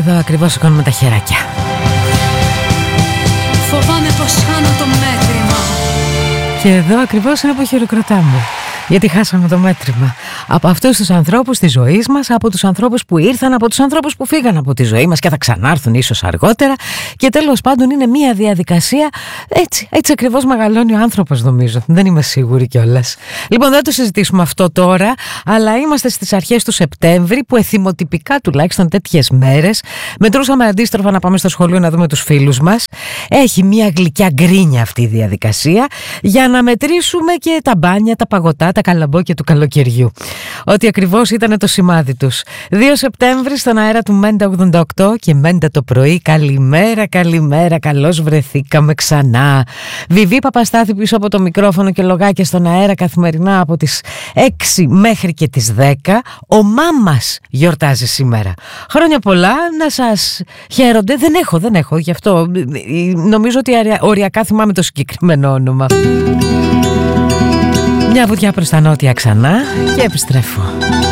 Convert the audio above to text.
εδώ ακριβώς σηκώνουμε τα χεράκια. Φοβάμαι πως χάνω το μέτρημα. Και εδώ ακριβώς είναι που χειροκροτάμε. Γιατί χάσαμε το μέτρημα. Από αυτούς τους ανθρώπους της ζωής μας, από τους ανθρώπους που ήρθαν, από τους ανθρώπους που φύγαν από τη ζωή μας και θα ξανάρθουν ίσως αργότερα. Και τέλος πάντων είναι μια διαδικασία. Έτσι ακριβώς μεγαλώνει ο άνθρωπος, νομίζω. Δεν είμαι σίγουρη κιόλας. Λοιπόν, δεν το συζητήσουμε αυτό τώρα, αλλά είμαστε στις αρχές του Σεπτέμβρη, που εθιμοτυπικά τουλάχιστον τέτοιες μέρες μετρούσαμε αντίστροφα να πάμε στο σχολείο να δούμε τους φίλους μας. Έχει μια γλυκιά γκρίνια αυτή η διαδικασία για να μετρήσουμε και τα μπάνια, τα παγωτά, τα καλαμπόκια του καλοκαιριού. Ότι ακριβώς ήταν το σημάδι τους. 2 Σεπτέμβρη στον αέρα του Μέντα 88 και Μέντα το πρωί. Καλημέρα, καλημέρα, καλώς βρεθήκαμε ξανά. Βιβί Παπαστάθη πίσω από το μικρόφωνο και λογάκια στον αέρα καθημερινά από τις 6 μέχρι και τις 10. Ο Μάμας γιορτάζει σήμερα. Χρόνια πολλά, να σας χαίρονται. Δεν έχω, γι' αυτό νομίζω ότι οριακά θυμάμαι το συγκεκριμένο όνομα. Μια βουδιά προς τα νότια ξανά και επιστρέφω.